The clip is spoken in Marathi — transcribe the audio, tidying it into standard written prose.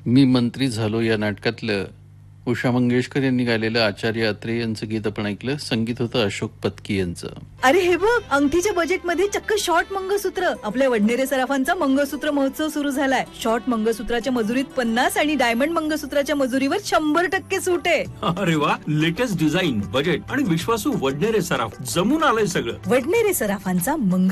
मी मंत्री झालो या नाटकातलं उषा मंगेशकर यांनी गायलेलं आचार्य अत्रे यांचं गीत आपण ऐकलं. संगीत होतं अशोक पत्की यांचं. अरे हे बघ, अंगठीच्या बजेटमध्ये चक्क शॉर्ट मंगळसूत्र. आपल्या वडनेरे सराफांचा मंगळसूत्र महोत्सव सुरू झालाय. शॉर्ट मंगळसूत्राच्या मजुरीत 50 आणि डायमंड मंगळसूत्राच्या मजुरीवर 100% सूट आहे. अरे वा, लेटेस्ट डिझाईन, बजेट आणि विश्वासू वडनेरे सराफ जमून आलंय सगळं. वडनेरे सराफांचा